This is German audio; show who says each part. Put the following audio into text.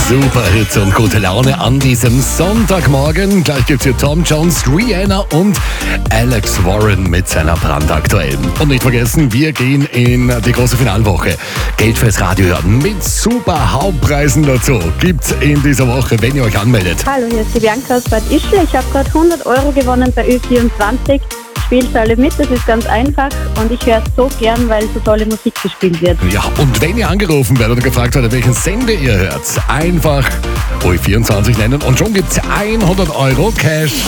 Speaker 1: Super Hits und gute Laune an diesem Sonntagmorgen. Gleich gibt's hier Tom Jones, Rihanna und Alex Warren mit seiner brandaktuellen. Und nicht vergessen, wir gehen in die große Finalwoche. Geld fürs Radio hören mit super Hauptpreisen dazu. Gibt's in dieser Woche, wenn ihr euch anmeldet.
Speaker 2: Hallo, hier ist die Bianca aus Bad Ischl. Ich habe gerade 100 € gewonnen bei Ö24. Spielt alle mit, das ist ganz einfach und ich höre es so gern, weil so tolle Musik gespielt wird.
Speaker 1: Ja, und wenn ihr angerufen werdet und gefragt werdet, welchen Sender ihr hört, einfach Ö24 nennen und schon gibt's 100 € Cash.